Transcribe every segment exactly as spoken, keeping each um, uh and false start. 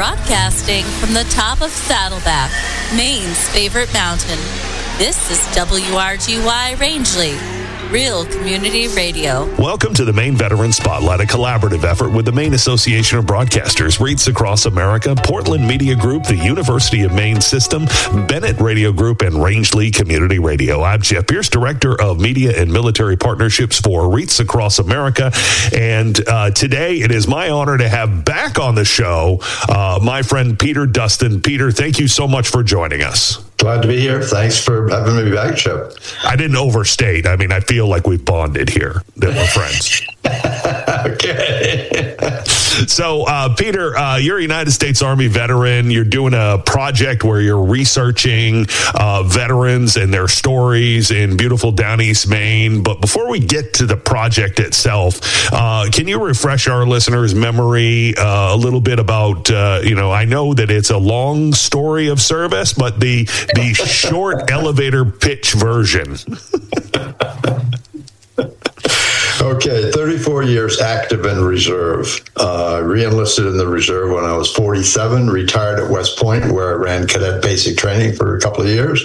Broadcasting from the top of Saddleback, Maine's favorite mountain. This is W R G Y Rangeley, Real Community Radio. Welcome to the Maine Veteran Spotlight, a collaborative effort with the Maine Association of Broadcasters, REITs Across America, Portland Media Group, the University of Maine System, Bennett Radio Group, and Rangeley Community Radio. I'm Jeff Pierce, Director of Media and Military Partnerships for REITs Across America. And uh, today it is my honor to have back on the show uh, my friend Peter Dustin. Peter, thank you so much for joining us. Glad to be here. Thanks for having me back, Chip. I didn't overstate. I mean, I feel like we've bonded here, that we're friends. Okay. So, uh, Peter, uh, you're a United States Army veteran. You're doing a project where you're researching uh, veterans and their stories in beautiful Down East Maine. But before we get to the project itself, uh, can you refresh our listeners' memory uh, a little bit about, uh, you know, I know that it's a long story of service, but the, the short elevator pitch version. Okay, thirty-four years active in reserve. Uh, re-enlisted in the reserve when I was forty-seven, retired at West Point, where I ran cadet basic training for a couple of years.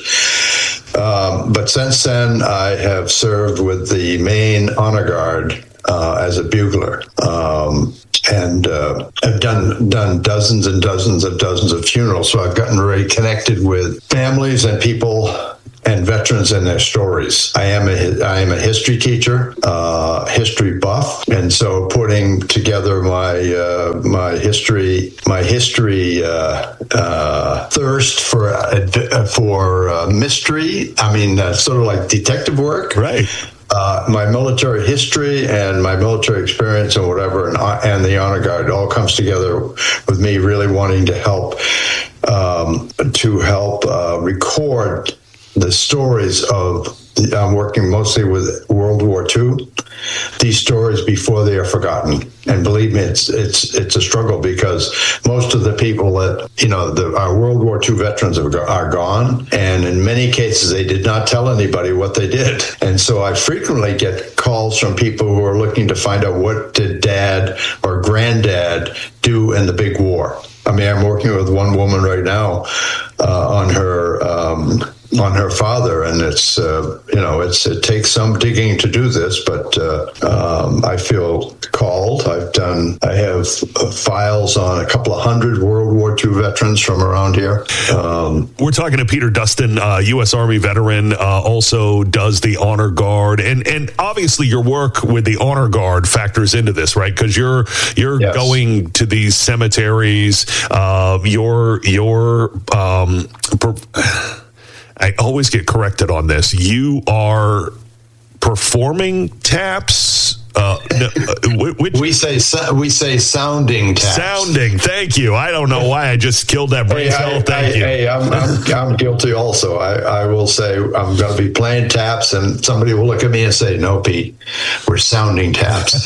Um, but since then, I have served with the Maine Honor Guard uh, as a bugler. Um, and uh, I've done done dozens and dozens and dozens of funerals, so I've gotten very connected with families and people and veterans and their stories. I am a I am a history teacher, uh, history buff, and so putting together my uh, my history my history uh, uh, thirst for uh, for uh, mystery. I mean, uh, sort of like detective work, right? Uh, my military history and my military experience and whatever, and, and the Honor Guard all comes together with me really wanting to help um, to help uh, record the stories of, I'm working mostly with World War Two, these stories before they are forgotten. And believe me, it's it's it's a struggle because most of the people that, you know, the, our World War Two veterans are, are gone. And in many cases, they did not tell anybody what they did. And so I frequently get calls from people who are looking to find out what did dad or granddad do in the big war. I mean, I'm working with one woman right now uh, on her... Um, on her father, and it's uh, you know it's it takes some digging to do this, but uh, um, I feel called. I've done I have uh, files on a couple of hundred World War Two veterans from around here. Um, We're talking to Peter Dustin, uh, U S Army veteran, uh, also does the Honor Guard, and and obviously your work with the Honor Guard factors into this, right? Because you're you're yes. going to these cemeteries. Uh, you're you're um, per- I always get corrected on this. You are performing taps. Uh, no, which, we say we say sounding taps. Sounding. Thank you. I don't know why I just killed that brain hey, cell. I, Thank I, you. Hey, I'm, I'm, I'm guilty also. I, I will say I'm going to be playing taps, and somebody will look at me and say, "No, Pete, we're sounding taps."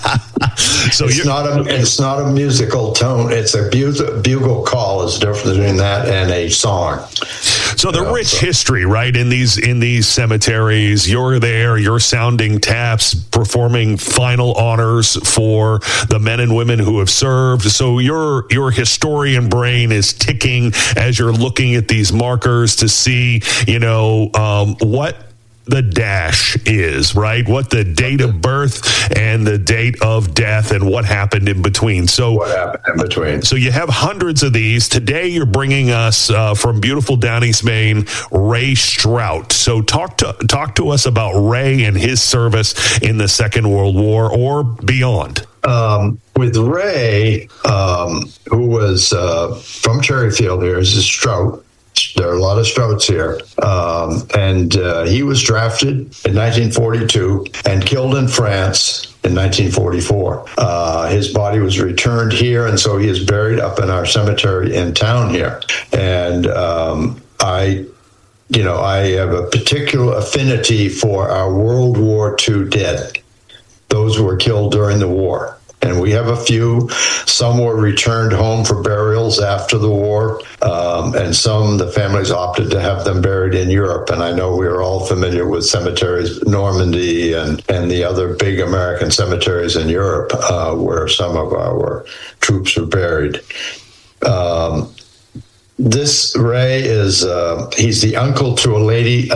So it's not a it's not a musical tone. It's a bugle, bugle call. Is the difference between that and a song. So the you know, rich so. history, right, in these in these cemeteries, you're there, you're sounding taps, performing final honors for the men and women who have served. So your your historian brain is ticking as you're looking at these markers to see, you know, um, what the dash is, right? What the date of birth and the date of death and what happened in between. So what happened in between. So you have hundreds of these. Today you're bringing us uh, from beautiful Down East Maine, Ray Strout. So talk to talk to us about Ray and his service in the Second World War or beyond. Um, with Ray, um, who was uh, from Cherryfield here, is a Strout. There are a lot of Strouts here. Um, and uh, he was drafted in nineteen forty-two and killed in France in nineteen forty-four. Uh, his body was returned here, and so he is buried up in our cemetery in town here. And um, I, you know, I have a particular affinity for our World War Two dead, those who were killed during the war. And we have a few. Some were returned home for burials after the war, um, and some, the families opted to have them buried in Europe. And I know we are all familiar with cemeteries, Normandy and, and the other big American cemeteries in Europe, uh, where some of our troops were buried. um, this Ray is, uh, he's the uncle to a lady, a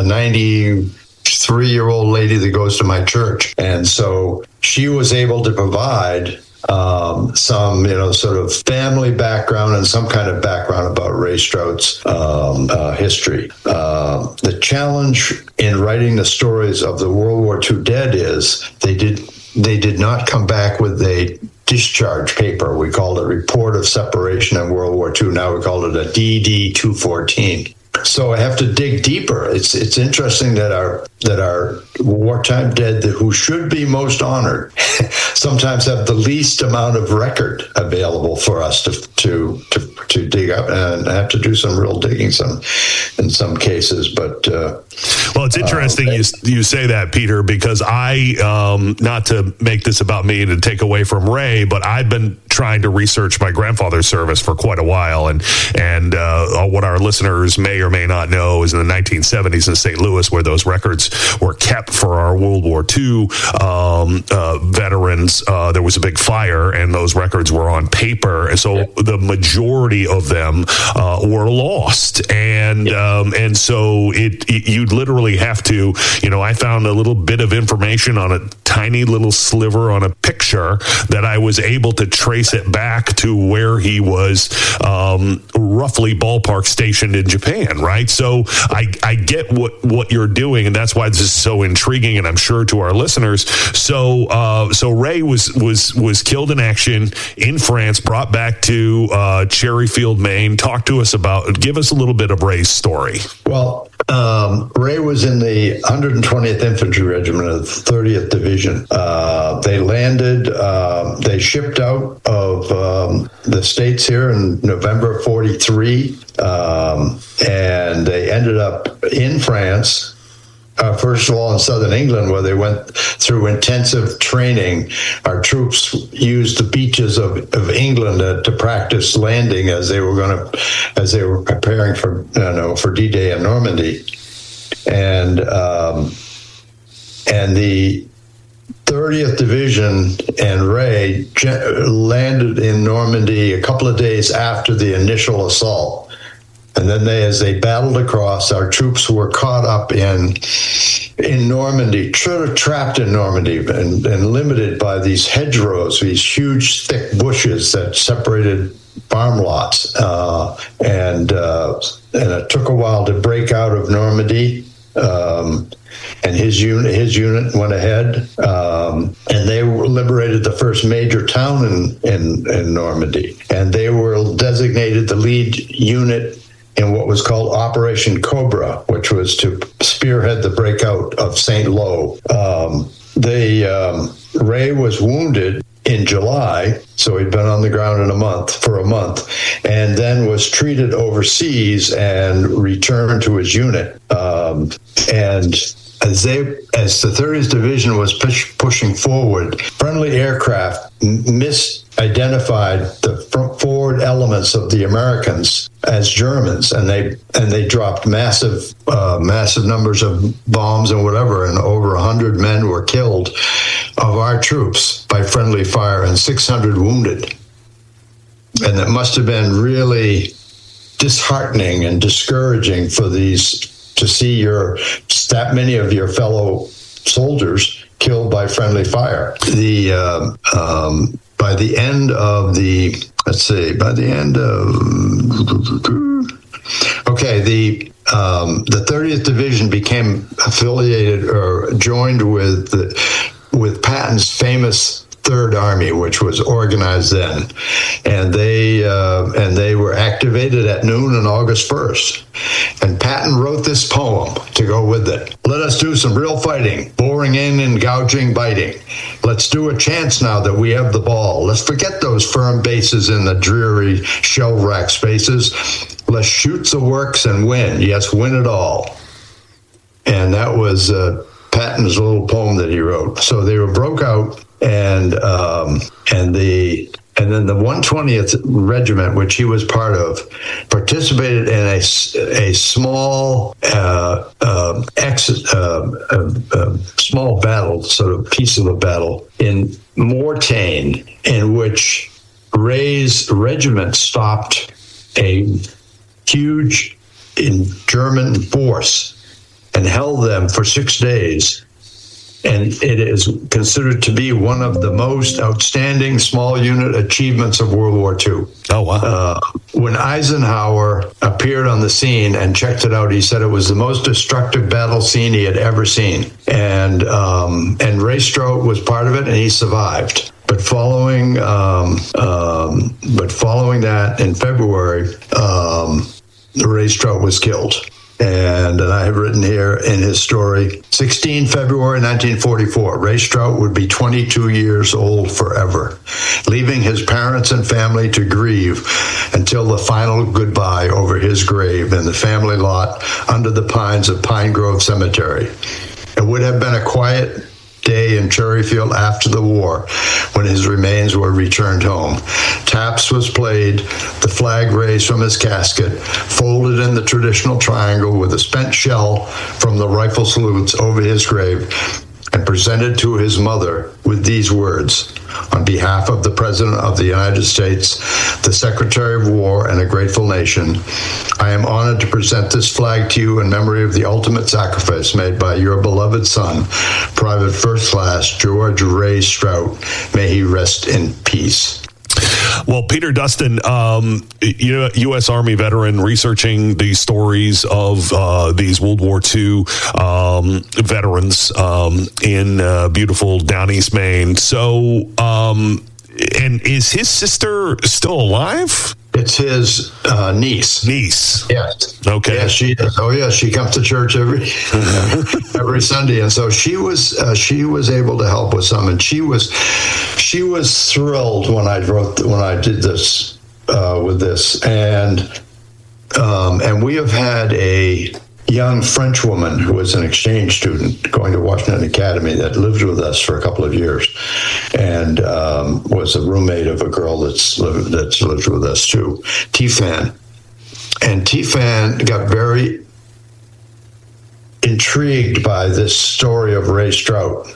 ninety-three-year-old lady that goes to my church. And so she was able to provide um, some, you know, sort of family background and some kind of background about Ray Strout's um, uh, history. Uh, the challenge in writing the stories of the World War Two dead is they did they did not come back with a discharge paper. We called it Report of Separation in World War Two. Now we call it a D D two fourteen. So I have to dig deeper. It's it's interesting that our that our wartime dead, who should be most honored, sometimes have the least amount of record available for us to to to, to dig up, and I have to do some real digging some in some cases. But uh, well, it's interesting uh, you you say that, Peter, because I um, not to make this about me to take away from Ray, but I've been trying to research my grandfather's service for quite a while, and and uh, what our listeners may or may not know is in the nineteen seventies in Saint Louis, where those records were kept for our World War Two um, uh, veterans, uh, there was a big fire, and those records were on paper, and so the majority of them uh, were lost, and um, and so it, it you'd literally have to, you know, I found a little bit of information on a tiny little sliver on a picture that I was able to trace it back to where he was um, roughly ballpark stationed in Japan, right? So I, I get what, what you're doing, and that's why this is so intriguing, and I'm sure to our listeners. So uh, so Ray was was was killed in action in France, brought back to uh, Cherryfield, Maine. Talk to us about, give us a little bit of Ray's story. Well, um, Ray was in the one hundred twentieth Infantry Regiment of the thirtieth Division. Uh, they landed, uh, they shipped out of um, the States here in November forty-three, um, and they ended up in France. Uh, first of all, in southern England, where they went through intensive training. Our troops used the beaches of, of England uh, to practice landing as they were going to, as they were preparing for, you know, for D-Day in Normandy, and um, and the thirtieth Division and Ray landed in Normandy a couple of days after the initial assault. And then they, as they battled across, our troops were caught up in in Normandy, sort of trapped in Normandy, and, and limited by these hedgerows, these huge, thick bushes that separated farm lots. Uh, and uh, and it took a while to break out of Normandy. Um, and his unit, his unit went ahead, um, and they liberated the first major town in, in in Normandy. And they were designated the lead unit in what was called Operation Cobra, which was to spearhead the breakout of Saint Lo. Um, they, um, Ray was wounded in July, so he'd been on the ground in a month, for a month, and then was treated overseas and returned to his unit. Um, and as they, as the thirtieth Division was push, pushing forward, friendly aircraft misidentified the forward elements of the Americans as Germans, and they and they dropped massive, uh, massive numbers of bombs and whatever, and over a hundred men were killed of our troops by friendly fire, and six hundred wounded. And it must have been really disheartening and discouraging for these, to see your that many of your fellow soldiers killed by friendly fire. The uh, um, by the end of the let's see, by the end of okay, the um, the thirtieth Division became affiliated or joined with the, with Patton's famous Third Army, which was organized then, and they uh, and they were activated at noon on August first. And Patton wrote this poem to go with it. Let us do some real fighting, boring in and gouging, biting. Let's do a chance now that we have the ball. Let's forget those firm bases in the dreary shell rack spaces. Let's shoot the works and win. Yes, win it all. And that was uh, Patton's little poem that he wrote. So they were broke out. And um, and the and then the one hundred twentieth Regiment, which he was part of, participated in a, a small uh, uh, ex, uh, uh, uh, small battle, sort of piece of a battle in Mortain, in which Ray's regiment stopped a huge in German force and held them for six days. And it is considered to be one of the most outstanding small unit achievements of World War Two. Oh, wow. Uh, when Eisenhower appeared on the scene and checked it out, he said it was the most destructive battle scene he had ever seen. And um, and Ray Strout was part of it, and he survived. But following, um, um, but following that in February, um, Ray Strout was killed. And, and I have written here in his story, the sixteenth of February nineteen forty-four, Ray Strout would be twenty-two years old forever, leaving his parents and family to grieve until the final goodbye over his grave in the family lot under the pines of Pine Grove Cemetery. It would have been a quiet day in Cherryfield after the war when his remains were returned home. Taps was played, the flag raised from his casket, folded in the traditional triangle with a spent shell from the rifle salutes over his grave, and presented to his mother with these words: on behalf of the President of the United States, the Secretary of War, and a grateful nation, I am honored to present this flag to you in memory of the ultimate sacrifice made by your beloved son, Private First Class George Ray Strout. May he rest in peace. Well, Peter Dustin, um, U S Army veteran, researching the stories of uh, these World War Two um, veterans um, in uh, beautiful Down East Maine. So, um, and is his sister still alive? It's his uh, niece. Niece. Yes. Okay. Yeah, she is. Oh, yeah. She comes to church every every Sunday, and so she was uh, she was able to help with some, and she was she was thrilled when I wrote when I did this uh, with this, and um, and we have had a young French woman who was an exchange student going to Washington Academy that lived with us for a couple of years, and um, was a roommate of a girl that's lived, that's lived with us too, Tifan. And Tifan got very intrigued by this story of Ray Strout,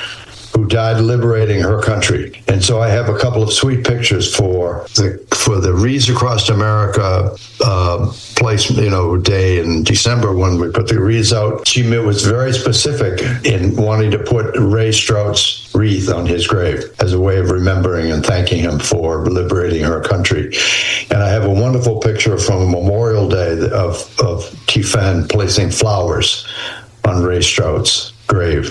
who died liberating her country. And so I have a couple of sweet pictures for the for the Wreaths Across America uh, place, you know, day in December when we put the wreaths out. She was very specific in wanting to put Ray Strout's wreath on his grave as a way of remembering and thanking him for liberating her country. And I have a wonderful picture from Memorial Day of, of Tifan placing flowers on Ray Strout's grave.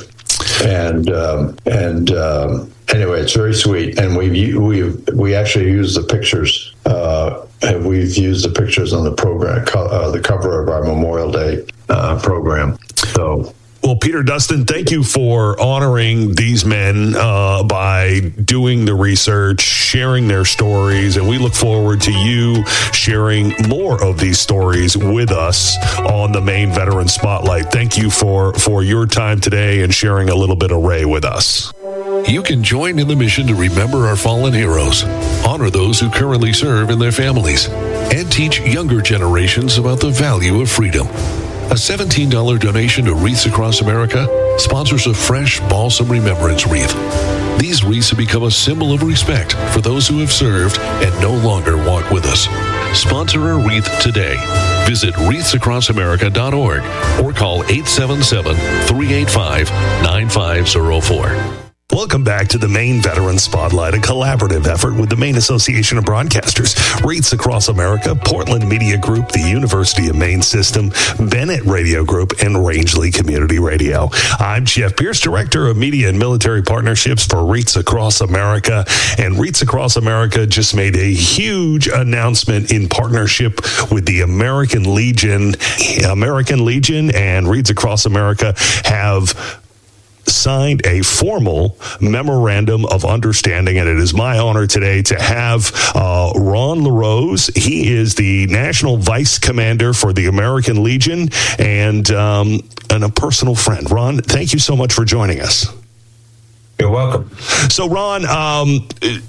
And um, and um, anyway, it's very sweet, and we we we actually use the pictures. Uh, and we've used the pictures on the program, uh, the cover of our Memorial Day uh, program. So. Well, Peter Dustin, thank you for honoring these men uh, by doing the research, sharing their stories, and we look forward to you sharing more of these stories with us on the Maine Veteran Spotlight. Thank you for, for your time today and sharing a little bit of Ray with us. You can join in the mission to remember our fallen heroes, honor those who currently serve and their families, and teach younger generations about the value of freedom. A seventeen dollars donation to Wreaths Across America sponsors a fresh balsam remembrance wreath. These wreaths have become a symbol of respect for those who have served and no longer walk with us. Sponsor a wreath today. Visit wreaths across america dot org or call eight seven seven, three eight five, nine five zero four. Welcome back to the Maine Veteran Spotlight, a collaborative effort with the Maine Association of Broadcasters, Wreaths Across America, Portland Media Group, the University of Maine System, Bennett Radio Group, and Rangeley Community Radio. I'm Jeff Pierce, Director of Media and Military Partnerships for Wreaths Across America. And Wreaths Across America just made a huge announcement in partnership with the American Legion. American Legion and Wreaths Across America have signed a formal memorandum of understanding, and it is my honor today to have uh, Ron LaRose. He is the National Vice Commander for the American Legion and, um, and a personal friend. Ron, thank you so much for joining us. You're welcome. So, Ron, um,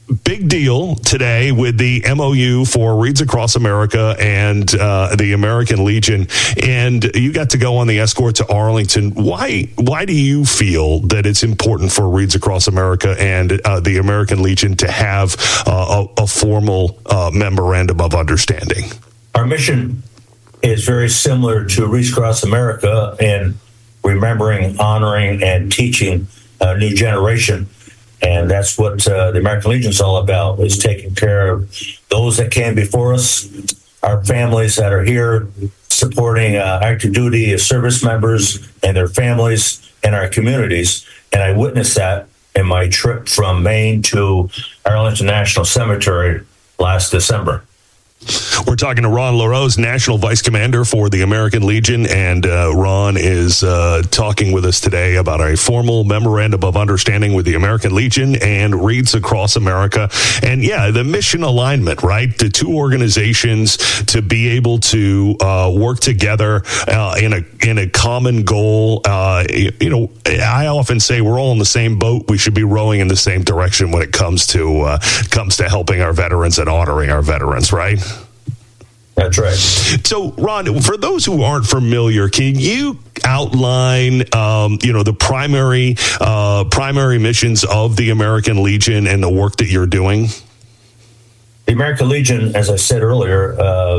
big deal today with the M O U for Reads Across America and uh, the American Legion, and you got to go on the escort to Arlington. Why why do you feel that it's important for Reads Across America and uh, the American Legion to have uh, a, a formal uh, memorandum of understanding? Our mission is very similar to Reads Across America in remembering, honoring, and teaching a new generation. And that's what uh, the American Legion is all about, is taking care of those that came before us, our families that are here, supporting uh, active duty service members and their families and our communities. And I witnessed that in my trip from Maine to Arlington National Cemetery last December. We're talking to Ron LaRose, National Vice Commander for the American Legion, and uh, Ron is uh, talking with us today about a formal memorandum of understanding with the American Legion and Reads Across America. And yeah, the mission alignment, right? The two organizations to be able to uh, work together uh, in a in a common goal. Uh, you know, I often say we're all in the same boat. We should be rowing in the same direction when it comes to uh, comes to helping our veterans and honoring our veterans, right? That's right. So, Ron, for those who aren't familiar, can you outline, um, you know, the primary uh, primary missions of the American Legion and the work that you're doing? The American Legion, as I said earlier, uh,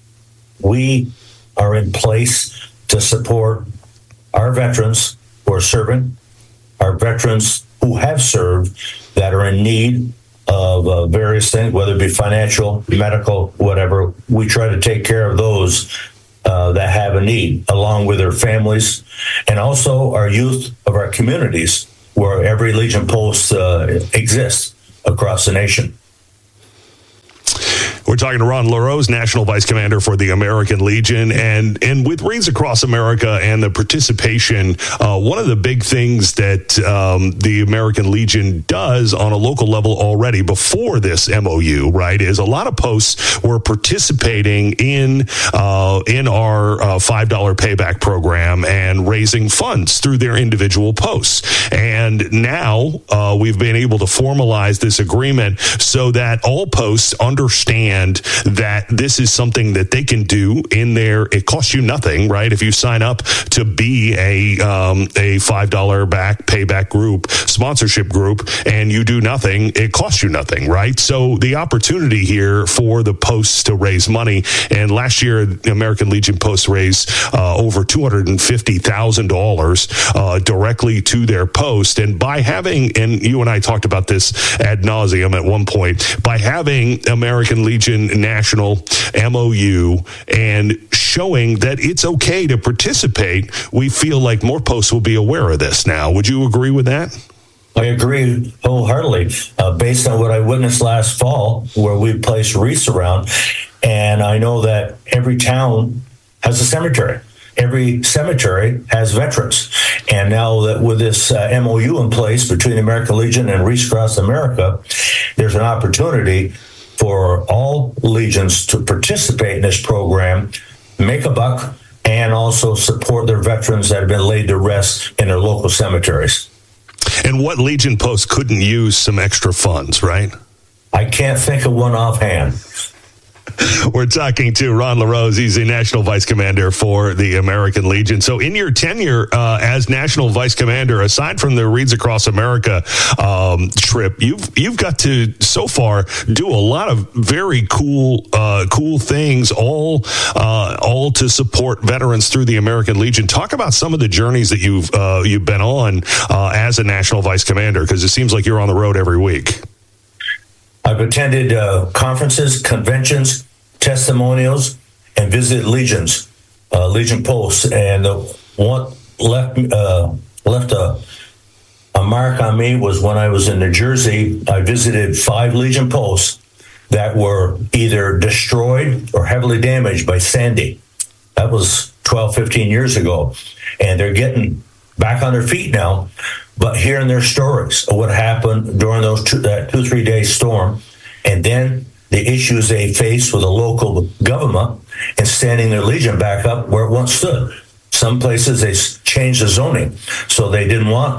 we are in place to support our veterans who are serving, our veterans who have served that are in need of uh, various things, whether it be financial, medical, whatever. We try to take care of those uh, that have a need, along with their families, and also our youth of our communities, where every Legion post uh, exists across the nation. We're talking to Ron LaRose, National Vice Commander for the American Legion. And and with Reads Across America and the participation, uh, one of the big things that um, the American Legion does on a local level already before this M O U, right, is a lot of posts were participating in uh, in our uh, five dollar payback program and raising funds through their individual posts. And now uh, we've been able to formalize this agreement so that all posts understand that this is something that they can do in their, it costs you nothing, right? If you sign up to be a um, a five dollar back payback group, sponsorship group, and you do nothing, it costs you nothing, right? So the opportunity here for the posts to raise money, and last year, the American Legion posts raised uh, over two hundred fifty thousand dollars uh, directly to their post. And by having, and you and I talked about this ad nauseum at one point, by having American Legion National M O U and showing that it's okay to participate, we feel like more posts will be aware of this now. Would you agree with that? I agree wholeheartedly, uh, based on what I witnessed last fall, where we placed wreaths around. And I know that every town has a cemetery. Every cemetery has veterans. And now that with this uh, M O U in place between the American Legion and Reads Across America, there's an opportunity for all legions to participate in this program, make a buck, and also support their veterans that have been laid to rest in their local cemeteries. And what Legion post couldn't use some extra funds, right? I can't think of one offhand. We're talking to Ron LaRose. He's the National Vice Commander for the American Legion. So in your tenure uh, as National Vice Commander, aside from the Reads Across America um, trip, you've you've got to, so far, do a lot of very cool uh, cool things, all uh, all to support veterans through the American Legion. Talk about some of the journeys that you've, uh, you've been on uh, as a National Vice Commander, because it seems like you're on the road every week. I've attended uh, conferences, conventions, testimonials, and visited legions, uh, Legion posts. And uh, what left uh, left a, a mark on me was when I was in New Jersey. I visited five Legion posts that were either destroyed or heavily damaged by Sandy. That was twelve, fifteen years ago. And they're getting back on their feet now, but hearing their stories of what happened during those two, that two, three day storm, and then the issues they faced with the local government and standing their Legion back up where it once stood. Some places they changed the zoning, so they didn't want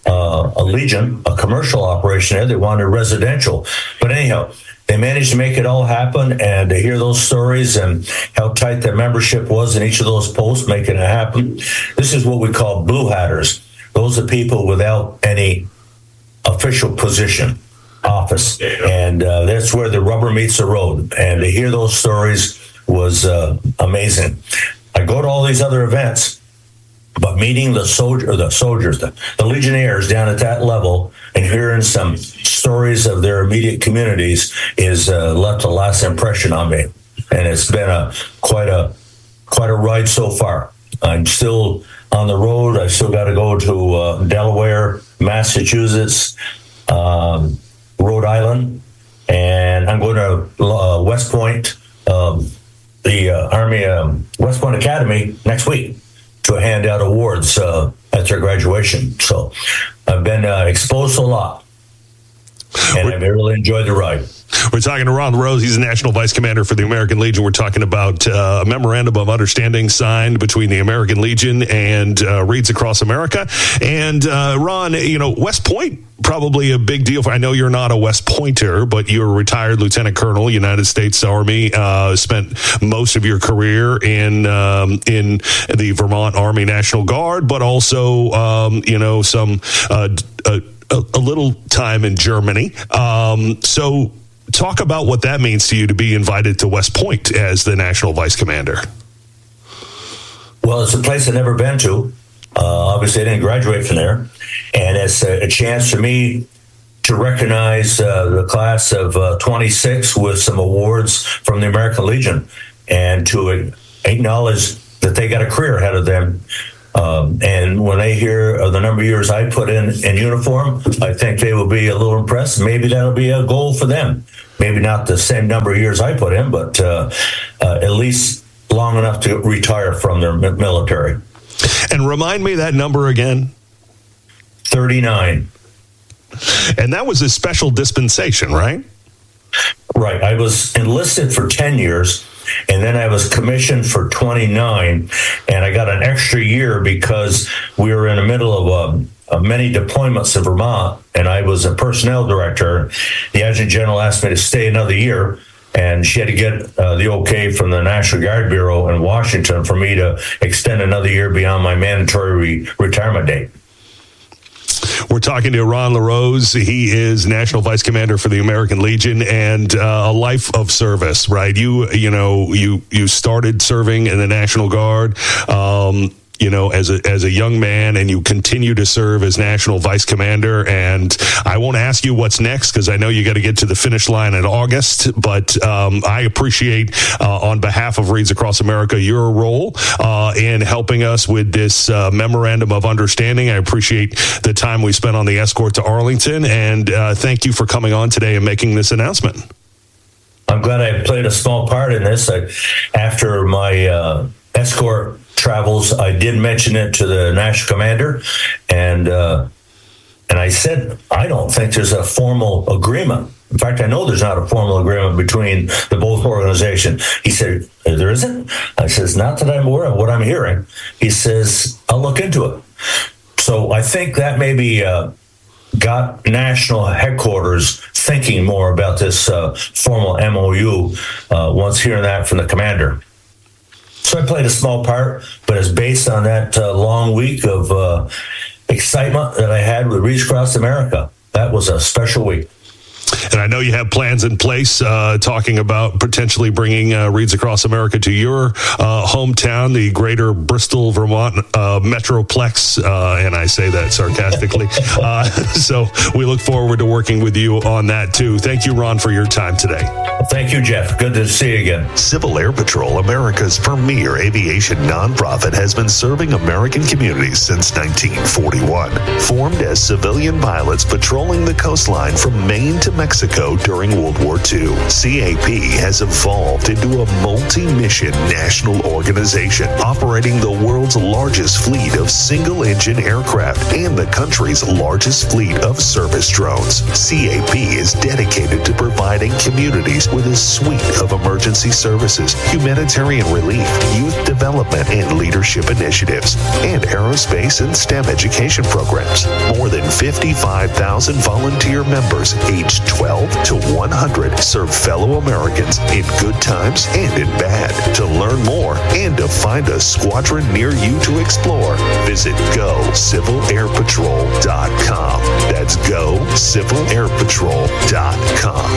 uh, a Legion, a commercial operation there. They wanted residential. But anyhow, they managed to make it all happen, and to hear those stories and how tight their membership was in each of those posts, making it happen. This is what we call blue hatters. Those are people without any official position, office, and uh, that's where the rubber meets the road. And to hear those stories was uh, amazing. I go to all these other events, but meeting the soldier, or the soldiers, the, the Legionnaires down at that level, and hearing some stories of their immediate communities is uh, left a lasting impression on me. And it's been a quite a quite a ride so far. I'm still on the road. I still got to go to uh, Delaware, Massachusetts, um, Rhode Island, and I'm going to uh, West Point, um, the uh, Army um, West Point Academy next week, to hand out awards uh, at their graduation. So I've been uh, exposed to a lot, and I've really enjoyed the ride. We're talking to Ron LaRose. He's the National Vice Commander for the American Legion. We're talking about uh, a memorandum of understanding signed between the American Legion and uh, Reads Across America. And uh, Ron, you know, West Point, probably a big deal. For, I know you're not a West Pointer, but you're a retired Lieutenant Colonel, United States Army. Uh, spent most of your career in um, in the Vermont Army National Guard, but also, um, you know, some uh, a, a little time in Germany. Um, so. Talk about what that means to you to be invited to West Point as the National Vice Commander. Well, it's a place I've never been to. Uh, obviously, I didn't graduate from there. And it's a, a chance for me to recognize uh, the class of uh, twenty-six with some awards from the American Legion, and to acknowledge that they got a career ahead of them. Um, and when they hear of the number of years I put in in uniform, I think they will be a little impressed. Maybe that'll be a goal for them. Maybe not the same number of years I put in, but uh, uh, at least long enough to retire from their military. And remind me that number again. thirty-nine. And that was a special dispensation, right? Right. I was enlisted for ten years, and then I was commissioned for twenty-nine, and I got an extra year because we were in the middle of um, uh, many deployments in Vermont, and I was a personnel director. The adjutant general asked me to stay another year, and she had to get uh, the okay from the National Guard Bureau in Washington for me to extend another year beyond my mandatory re- retirement date. We're talking to Ron LaRose. He is National Vice Commander for the American Legion, and uh, a life of service, right? You, you know, you you started serving in the National Guard, um, you know, as a as a young man, and you continue to serve as National Vice Commander. And I won't ask you what's next because I know you got to get to the finish line in August. But um, I appreciate, uh, on behalf of Reads Across America, your role uh, in helping us with this uh, memorandum of understanding. I appreciate the time we spent on the escort to Arlington, and uh, thank you for coming on today and making this announcement. I'm glad I played a small part in this. I, after my uh, escort travels, I did mention it to the national commander, and uh, and I said, I don't think there's a formal agreement. In fact, I know there's not a formal agreement between the both organizations. He said, there isn't? I says, not that I'm aware of what I'm hearing. He says, I'll look into it. So I think that maybe uh, got national headquarters thinking more about this uh, formal M O U uh, once hearing that from the commander. So I played a small part, but it's based on that uh, long week of uh, excitement that I had with Reads Across America. That was a special week. And I know you have plans in place, uh, talking about potentially bringing uh, Reads Across America to your uh, hometown, the greater Bristol, Vermont uh, Metroplex, uh, and I say that sarcastically. uh, so we look forward to working with you on that, too. Thank you, Ron, for your time today. Thank you, Jeff. Good to see you again. Civil Air Patrol, America's premier aviation nonprofit, has been serving American communities since nineteen forty-one. Formed as civilian pilots patrolling the coastline from Maine to Mexico during World War Two, C A P has evolved into a multi-mission national organization operating the world's largest fleet of single-engine aircraft and the country's largest fleet of service drones. C A P is dedicated to providing communities with a suite of emergency services, humanitarian relief, youth development and leadership initiatives, and aerospace and STEM education programs. More than fifty-five thousand volunteer members aged twelve to one hundred serve fellow Americans in good times and in bad. To learn more and to find a squadron near you to explore, visit go civil air patrol dot com. That's go civil air patrol dot com.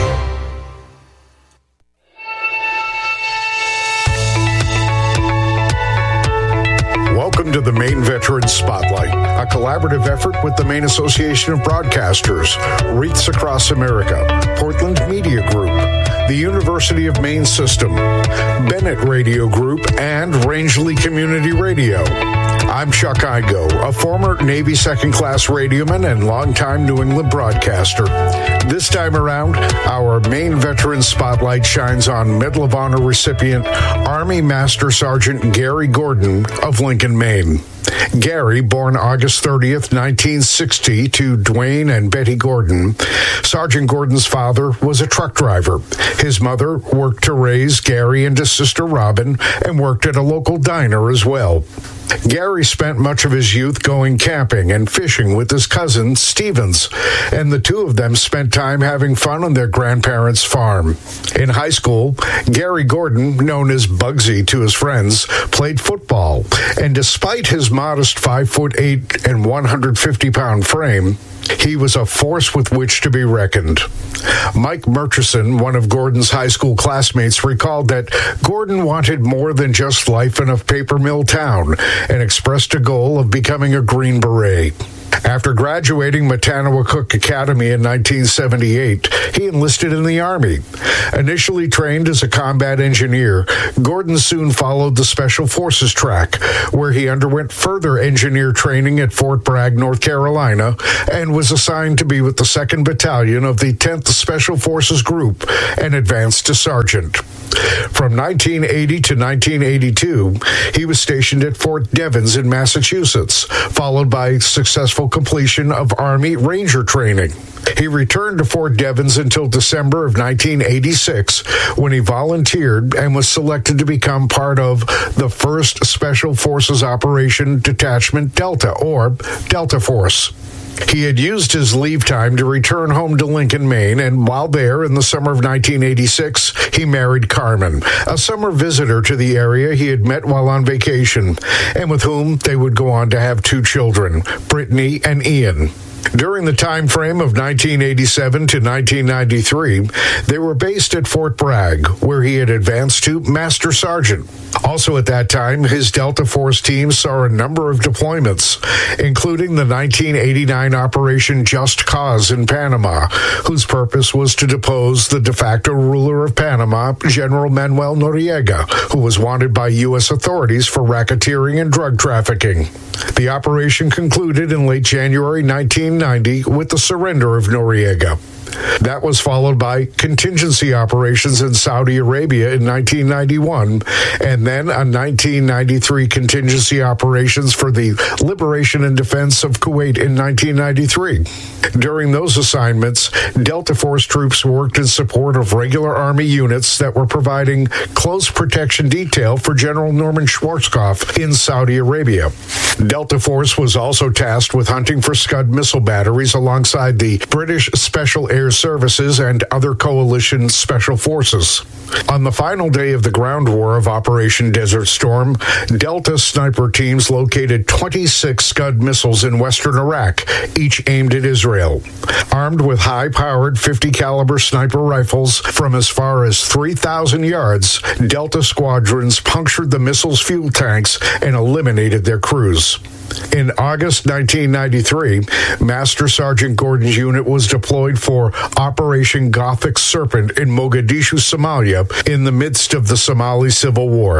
Welcome to the Maine Veteran Spotlight, a collaborative effort with the Maine Association of Broadcasters, Wreaths Across America, Portland Media Group, the University of Maine System, Bennett Radio Group, and Rangeley Community Radio. I'm Chuck Igo, a former Navy second-class radioman and longtime New England broadcaster. This time around, our Maine Veteran Spotlight shines on Medal of Honor recipient Army Master Sergeant Gary Gordon of Lincoln, Maine. Gary, born August thirtieth, nineteen sixty, to Dwayne and Betty Gordon, Sergeant Gordon's father was a truck driver. His mother worked to raise Gary and his sister Robin and worked at a local diner as well. Gary spent much of his youth going camping and fishing with his cousin, Stevens, and the two of them spent time having fun on their grandparents' farm. In high school, Gary Gordon, known as Bugsy to his friends, played football, and despite his modest five foot eight and one hundred fifty pound frame, he was a force with which to be reckoned. Mike Murchison, one of Gordon's high school classmates, recalled that Gordon wanted more than just life in a paper mill town and expressed a goal of becoming a Green Beret. After graduating Matanawacook Academy in nineteen seventy-eight, he enlisted in the Army. Initially trained as a combat engineer, Gordon soon followed the Special Forces track, where he underwent further engineer training at Fort Bragg, North Carolina, and was assigned to be with the second Battalion of the tenth Special Forces Group and advanced to sergeant. From nineteen eighty to nineteen eighty-two, he was stationed at Fort Devens in Massachusetts, followed by successful completion of Army Ranger training. He returned to Fort Devens until December of nineteen eighty-six, when he volunteered and was selected to become part of the first Special Forces Operation Detachment Delta, or Delta Force. He had used his leave time to return home to Lincoln, Maine, and while there in the summer of nineteen eighty-six, he married Carmen, a summer visitor to the area he had met while on vacation, and with whom they would go on to have two children, Brittany and Ian. During the time frame of nineteen eighty-seven to nineteen ninety-three, they were based at Fort Bragg, where he had advanced to Master Sergeant. Also at that time, his Delta Force team saw a number of deployments, including the nineteen eighty-nine Operation Just Cause in Panama, whose purpose was to depose the de facto ruler of Panama, General Manuel Noriega, who was wanted by U S authorities for racketeering and drug trafficking. The operation concluded in late January nineteen ninety with the surrender of Noriega. That was followed by contingency operations in Saudi Arabia in nineteen ninety-one, and then a nineteen ninety-three contingency operations for the liberation and defense of Kuwait in nineteen ninety-three. During those assignments, Delta Force troops worked in support of regular Army units that were providing close protection detail for General Norman Schwarzkopf in Saudi Arabia. Delta Force was also tasked with hunting for Scud missile batteries alongside the British Special Air Services and other coalition special forces. On the final day of the ground war of Operation Desert Storm, Delta sniper teams located twenty-six Scud missiles in western Iraq, each aimed at Israel. Armed with high-powered fifty caliber sniper rifles from as far as three thousand yards, Delta squadrons punctured the missiles' fuel tanks and eliminated their crews. In August nineteen ninety-three, Master Sergeant Gordon's unit was deployed for Operation Gothic Serpent in Mogadishu, Somalia, in the midst of the Somali Civil War.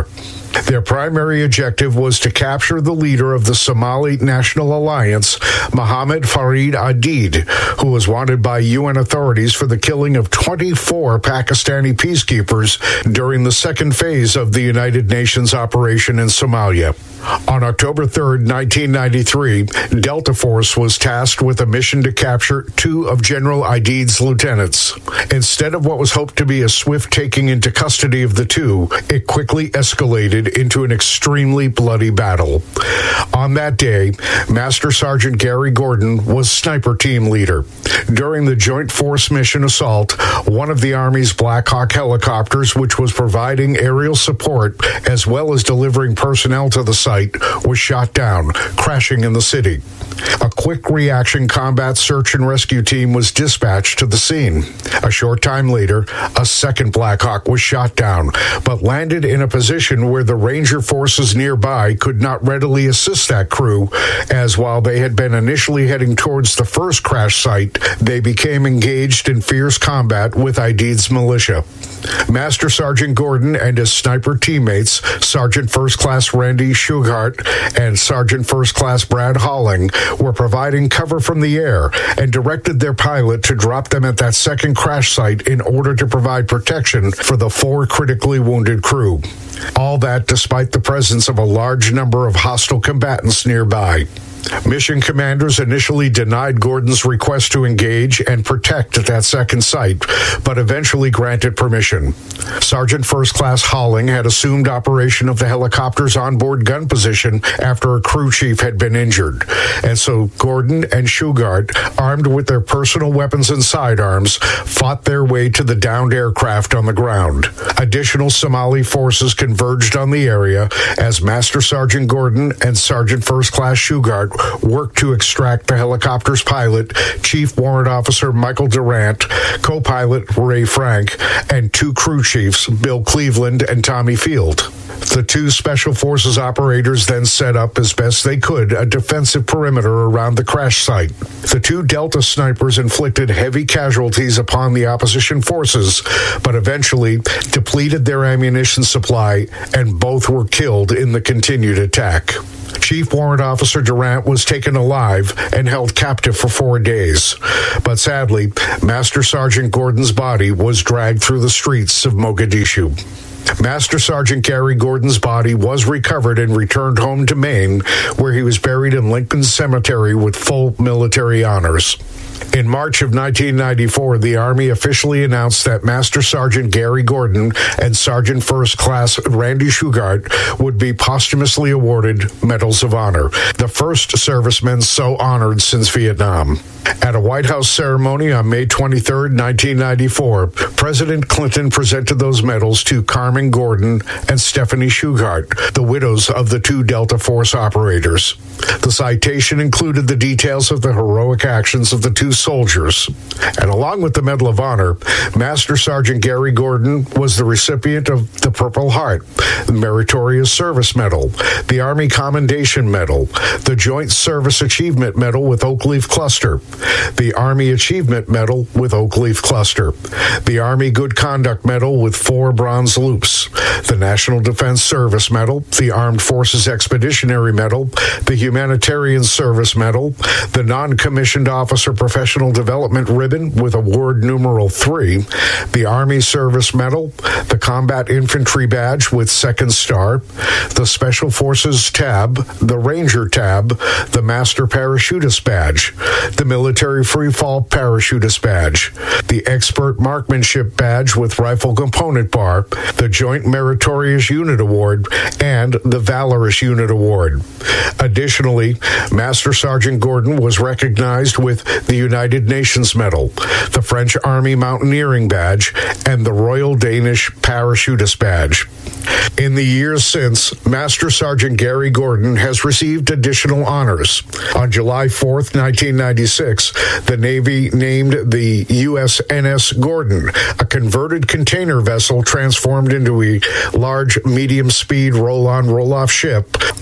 Their primary objective was to capture the leader of the Somali National Alliance, Mohammed Farid Aidid, who was wanted by U N authorities for the killing of twenty-four Pakistani peacekeepers during the second phase of the United Nations operation in Somalia. On October third, nineteen ninety-three, Delta Force was tasked with a mission to capture two of General Aidid's lieutenants. Instead of what was hoped to be a swift taking into custody of the two, it quickly escalated into an extremely bloody battle. On that day, Master Sergeant Gary Gordon was sniper team leader. During the Joint Force Mission assault, one of the Army's Black Hawk helicopters, which was providing aerial support as well as delivering personnel to the site, was shot down, crashing in the city. A quick reaction combat search and rescue team was dispatched to the scene. A short time later, a second Black Hawk was shot down, but landed in a position where the Ranger forces nearby could not readily assist that crew, as while they had been initially heading towards the first crash site, they became engaged in fierce combat with Aidid's militia. Master Sergeant Gordon and his sniper teammates, Sergeant First Class Randy Shugart and Sergeant First Class Brad Halling, were providing cover from the air and directed their pilot to drop them at that second crash site in order to provide protection for the four critically wounded crew. All that despite the presence of a large number of hostile combatants nearby. Mission commanders initially denied Gordon's request to engage and protect at that second site, but eventually granted permission. Sergeant First Class Halling had assumed operation of the helicopter's onboard gun position after a crew chief had been injured, and so Gordon and Shugart, armed with their personal weapons and sidearms, fought their way to the downed aircraft on the ground. Additional Somali forces converged on the area as Master Sergeant Gordon and Sergeant First Class Shugart worked to extract the helicopter's pilot, Chief Warrant Officer Michael Durant, co-pilot Ray Frank, and two crew chiefs, Bill Cleveland and Tommy Field. The two Special Forces operators then set up as best they could a defensive perimeter around the crash site. The two Delta snipers inflicted heavy casualties upon the opposition forces, but eventually depleted their ammunition supply, and both were killed in the continued attack. Chief Warrant Officer Durant was taken alive and held captive for four days. But sadly, Master Sergeant Gordon's body was dragged through the streets of Mogadishu. Master Sergeant Gary Gordon's body was recovered and returned home to Maine, where he was buried in Lincoln Cemetery with full military honors. In March of nineteen ninety-four, the Army officially announced that Master Sergeant Gary Gordon and Sergeant First Class Randy Shugart would be posthumously awarded Medals of Honor, the first servicemen so honored since Vietnam. At a White House ceremony on May twenty-third, nineteen ninety-four, President Clinton presented those medals to Carmen Gordon and Stephanie Shugart, the widows of the two Delta Force operators. The citation included the details of the heroic actions of the two soldiers. And along with the Medal of Honor, Master Sergeant Gary Gordon was the recipient of the Purple Heart, the Meritorious Service Medal, the Army Commendation Medal, the Joint Service Achievement Medal with Oak Leaf Cluster, the Army Achievement Medal with Oak Leaf Cluster, the Army Good Conduct Medal with four bronze loops, the National Defense Service Medal, the Armed Forces Expeditionary Medal, the Humanitarian Service Medal, the Non-Commissioned Officer Professional Development Ribbon with Award Numeral three, the Army Service Medal, the Combat Infantry Badge with Second Star, the Special Forces Tab, the Ranger Tab, the Master Parachutist Badge, the Military Freefall Parachutist Badge, the Expert Marksmanship Badge with Rifle Component Bar, the Joint Meritorious Unit Award, and the Valorous Unit Award. Additionally, Master Sergeant Gordon was recognized with the United Nations Medal, the French Army Mountaineering Badge, and the Royal Danish Parachutist Badge. In the years since, Master Sergeant Gary Gordon has received additional honors. On July fourth, nineteen ninety-six, the Navy named the U S N S Gordon, a converted container vessel transformed into a large medium-speed roll-on, roll-off ship,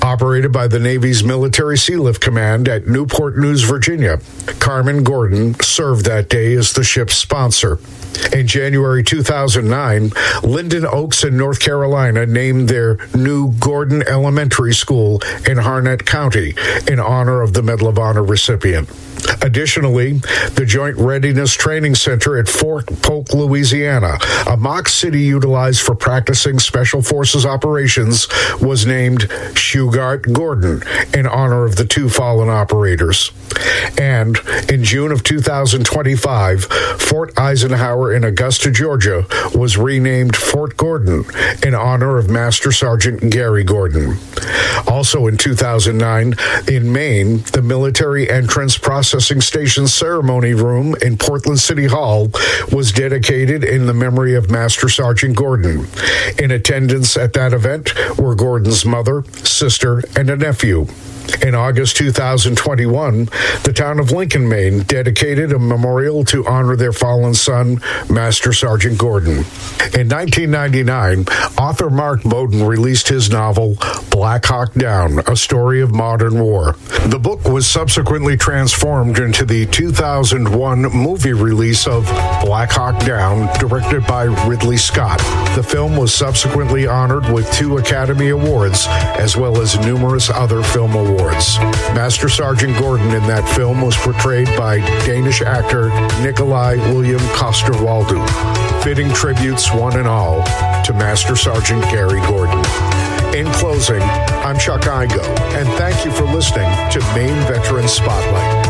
Operated by the Navy's Military Sea Lift Command at Newport News, Virginia, Carmen Gordon served that day as the ship's sponsor. In January two thousand nine, Linden Oaks in North Carolina named their new Gordon Elementary School in Harnett County in honor of the Medal of Honor recipient. Additionally, the Joint Readiness Training Center at Fort Polk, Louisiana, a mock city utilized for practicing Special Forces operations, was named Shugart Gordon in honor of the two fallen operators. And in June of two thousand twenty-five, Fort Eisenhower in Augusta, Georgia, was renamed Fort Gordon in honor of Master Sergeant Gary Gordon. Also in two thousand nine, in Maine, the Military Entrance Processing Station Ceremony Room in Portland City Hall was dedicated in the memory of Master Sergeant Gordon. In attendance at that event were Gordon's mother, sister, and a nephew. In August two thousand twenty-one, the town of Lincoln, Maine, dedicated a memorial to honor their fallen son, Master Sergeant Gordon. In nineteen ninety-nine, author Mark Bowden released his novel, Black Hawk Down, A Story of Modern War. The book was subsequently transformed into the two thousand one movie release of Black Hawk Down, directed by Ridley Scott. The film was subsequently honored with two Academy Awards, as well as numerous other film awards. Master Sergeant Gordon in that film was portrayed by Danish actor Nikolai William Coster-Waldau, fitting tributes one and all to Master Sergeant Gary Gordon. In closing, I'm Chuck Igo, and thank you for listening to Maine Veteran Spotlight.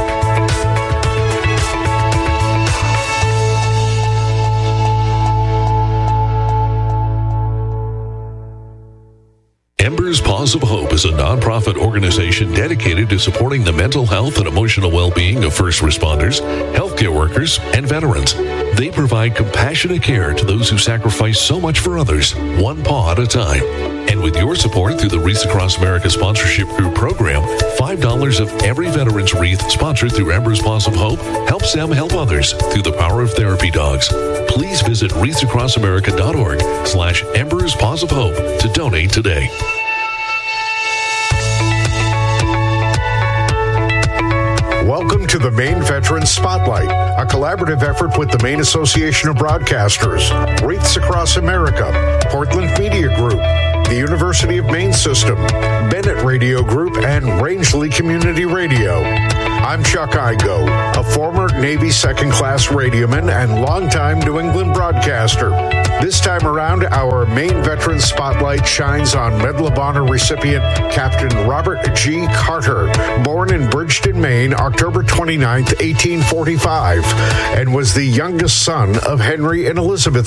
Embers Paws of Hope is a nonprofit organization dedicated to supporting the mental health and emotional well-being of first responders, healthcare workers, and veterans. They provide compassionate care to those who sacrifice so much for others, one paw at a time. And with your support through the Wreaths Across America Sponsorship Group program, five dollars of every veteran's wreath sponsored through Embers Paws of Hope helps them help others through the power of therapy dogs. Please visit wreaths across america dot org slash Embers Paws of Hope to donate today. Welcome to the Maine Veteran Spotlight, a collaborative effort with the Maine Association of Broadcasters, Wreaths Across America, Portland Media Group, the University of Maine System, Bennett Radio Group, and Rangeley Community Radio. I'm Chuck Igo, a former Navy second-class radioman and longtime New England broadcaster. This time around, our Maine Veteran Spotlight shines on Medal of Honor recipient Captain Robert G. Carter, born in Bridgeton, Maine, October twenty-ninth, eighteen forty-five, and was the youngest son of Henry and Elizabeth